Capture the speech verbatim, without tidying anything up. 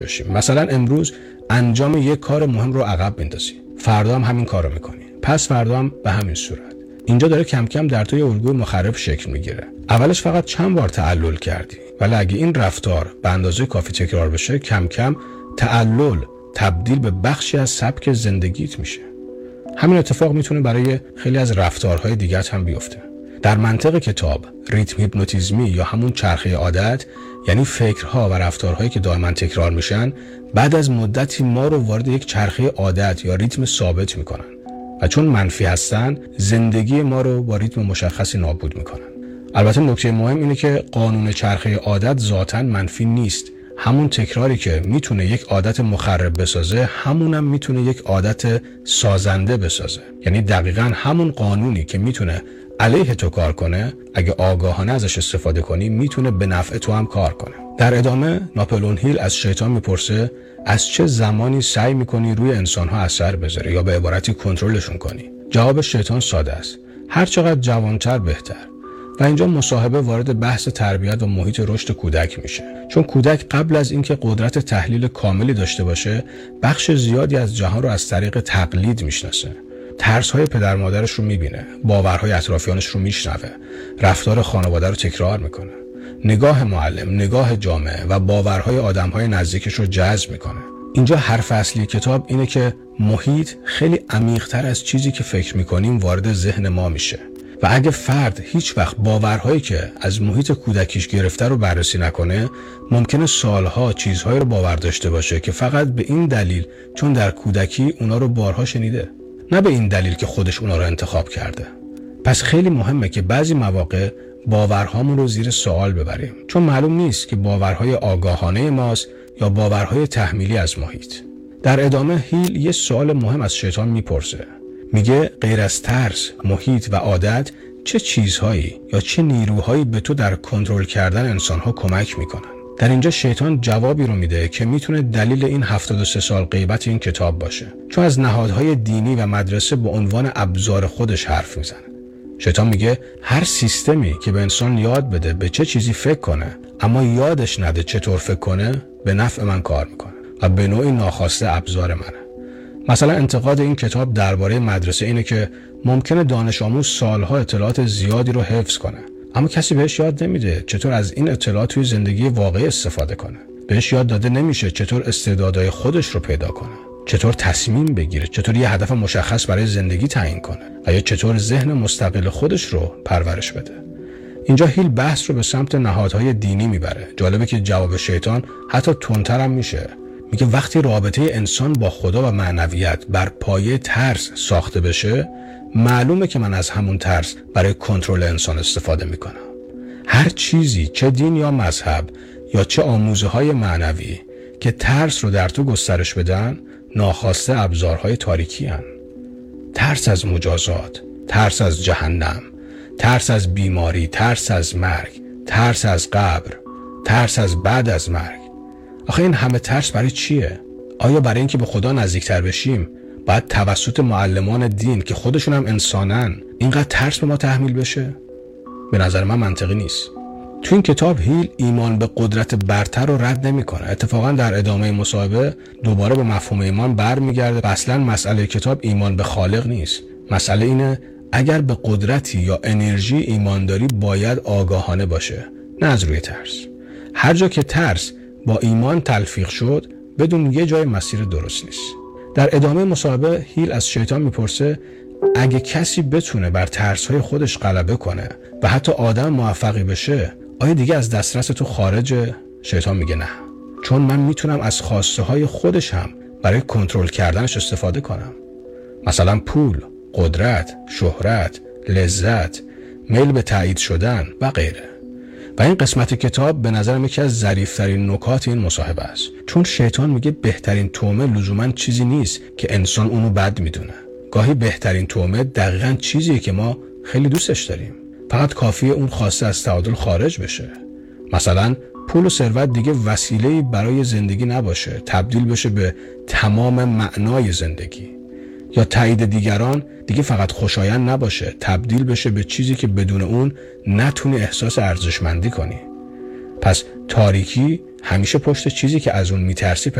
بشیم. مثلا امروز انجام یک کار مهم رو عقب میندازی، فردا هم همین کارو میکنی، پس فردا هم به همین صورت. اینجا داره کم کم در توی الگوی مخرب شکل میگیره. اولش فقط چند بار تعلل کردی، ولی اگه این رفتار به اندازه کافی تکرار بشه، کم کم تعلل تبدیل به بخشی از سبک زندگیت میشه. همین اتفاق میتونه برای خیلی از رفتارهای دیگه هم بیفته. در منطق کتاب ریتم هیپنوتیزمی یا همون چرخه عادت، یعنی فکرها و رفتارهایی که دائما تکرار میشن، بعد از مدتی ما رو وارد یک چرخه عادت یا ریتم ثابت میکنن و چون منفی هستن، زندگی ما رو با ریتم مشخصی نابود میکنن. البته نکته مهم اینه که قانون چرخه عادت ذاتاً منفی نیست. همون تکراری که میتونه یک عادت مخرب بسازه، همونم میتونه یک عادت سازنده بسازه. یعنی دقیقاً همون قانونی که میتونه علیه تو کار کنه، اگه آگاهانه ازش استفاده کنی، میتونه به نفع تو هم کار کنه. در ادامه ناپلئون هیل از شیطان میپرسه از چه زمانی سعی میکنی روی انسانها اثر بذاری یا به عبارتی کنترلشون کنی؟ جواب شیطان ساده است: هر چقدر جوانتر بهتر. و اینجا مصاحبه وارد بحث تربیت و محیط رشد کودک میشه. چون کودک قبل از اینکه قدرت تحلیل کاملی داشته باشه، بخش زیادی از جهان رو از طریق تقلید میشناسه. ترس‌های پدر مادرش رو میبینه، باورهای اطرافیانش رو میشنوه، رفتار خانواده رو تکرار میکنه، نگاه معلم، نگاه جامعه و باورهای آدمهای نزدیکش رو جذب میکنه. اینجا حرف اصلی کتاب اینه که محیط خیلی عمیق‌تر از چیزی که فکر میکنیم وارد ذهن ما میشه و اگه فرد هیچ وقت باورهایی که از محیط کودکیش گرفته رو بررسی نکنه، ممکنه سالها چیزهایی رو باور داشته باشه که فقط به این دلیل چون در کودکی اونا رو بارها شنیده، نه به این دلیل که خودش اونا رو انتخاب کرده. پس خیلی مهمه که بعضی مواقع باورهامون رو زیر سوال ببریم، چون معلوم نیست که باورهای آگاهانه ماست یا باورهای تحمیلی از محیط. در ادامه هیل یه سوال مهم از شیطان میپرسه. میگه غیر از ترس، محیط و عادت، چه چیزهایی یا چه نیروهایی به تو در کنترل کردن انسانها کمک میکنن؟ در اینجا شیطان جوابی رو میده که میتونه دلیل این هفتاد و سه سال غیبت این کتاب باشه، چون از نهادهای دینی و مدرسه به عنوان ابزار خودش حرف میزنه. شیطان میگه هر سیستمی که به انسان یاد بده به چه چیزی فکر کنه اما یادش نده چطور فکر کنه، به نفع من کار میکنه و به نوعی ناخواسته ابزار منه. مثلا انتقاد این کتاب درباره مدرسه اینه که ممکنه دانش آموز سالها اطلاعات زیادی رو حفظ کنه، اما کسی بهش یاد نمیده چطور از این اطلاعات توی زندگی واقعی استفاده کنه. بهش یاد داده نمیشه چطور استعدادهای خودش رو پیدا کنه، چطور تصمیم بگیره، چطور یه هدف مشخص برای زندگی تعیین کنه و یا چطور ذهن مستقل خودش رو پرورش بده. اینجا هیل بحث رو به سمت نهادهای دینی میبره. جالبه که جواب شیطان حتی تندتر هم میشه. میگه وقتی رابطه انسان با خدا و معنویت بر پایه ترس ساخته بشه، معلومه که من از همون ترس برای کنترل انسان استفاده میکنم. هر چیزی، چه دین یا مذهب یا چه آموزه های معنوی که ترس رو در تو گسترش بدن، ناخواسته ابزارهای تاریکی هن. ترس از مجازات، ترس از جهنم، ترس از بیماری، ترس از مرگ، ترس از قبر، ترس از بعد از مرگ. آخه این همه ترس برای چیه؟ آیا برای اینکه به خدا نزدیکتر بشیم باید توسط معلمان دین که خودشون هم انسانن اینقدر ترس به ما تحمیل بشه؟ به نظر من منطقی نیست. تو این کتاب هیل ایمان به قدرت برتر رو رد نمیکنه. اتفاقا در ادامه مصاحبه دوباره به مفهوم ایمان برمیگرده و اصلا مسئله کتاب ایمان به خالق نیست. مسئله اینه اگر به قدرتی یا انرژی ایمان داری باید آگاهانه باشه، نه از روی ترس. هر جا که ترس با ایمان تلفیق شد، بدون یه جای مسیر درست نیست. در ادامه مصاحبه هیل از شیطان میپرسه اگه کسی بتونه بر ترس‌های خودش غلبه کنه و حتی آدم موفقی بشه، آیا دیگه از دسترس تو خارجه؟ شیطان میگه نه، چون من میتونم از خواسته های خودش هم برای کنترل کردنش استفاده کنم. مثلا پول، قدرت، شهرت، لذت، میل به تایید شدن و غیره. و این قسمت کتاب به نظرم یکی از ظریف‌ترین نکات این مصاحبه است، چون شیطان میگه بهترین تومه لزوماً چیزی نیست که انسان اونو بد میدونه. گاهی بهترین تومه دقیقاً چیزیه که ما خیلی دوستش داریم، فقط کافیه اون خواسته از تعادل خارج بشه. مثلا پول و ثروت دیگه وسیله‌ای برای زندگی نباشه، تبدیل بشه به تمام معنای زندگی. یا تایید دیگران دیگه فقط خوشایند نباشه، تبدیل بشه به چیزی که بدون اون نتونی احساس ارزشمندی کنی. پس تاریکی همیشه پشت چیزی که از اون میترسی